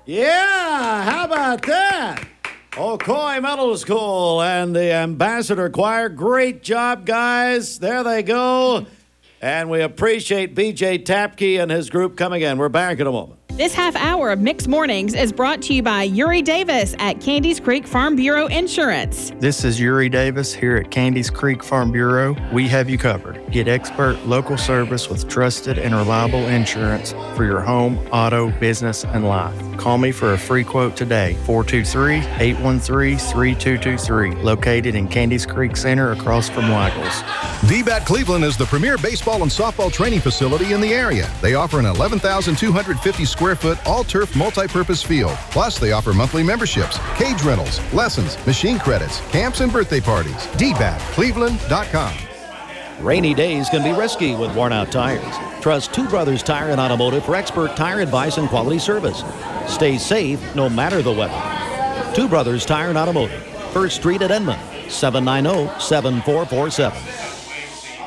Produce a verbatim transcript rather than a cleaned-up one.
Yeah, how about that? Ocoee Middle School and the Ambassador Choir. Great job, guys. There they go. And we appreciate B J Tapke and his group coming in. We're back in a moment. This half hour of Mixed Mornings is brought to you by Uri Davis at Candies Creek Farm Bureau Insurance. This is Uri Davis here at Candies Creek Farm Bureau. We have you covered. Get expert local service with trusted and reliable insurance for your home, auto, business, and life. Call me for a free quote today, four two three, eight one three, three two two three, located in Candies Creek Center across from Weigel's. D BAT Cleveland is the premier baseball and softball training facility in the area. They offer an eleven thousand two hundred fifty square foot all-turf multi-purpose field. Plus, they offer monthly memberships, cage rentals, lessons, machine credits, camps, and birthday parties. D BAT Cleveland dot com. Rainy days can be risky with worn-out tires. Trust Two Brothers Tire and Automotive for expert tire advice and quality service. Stay safe no matter the weather. Two Brothers Tire and Automotive, First Street at Edmond, seven nine zero, seven four four seven.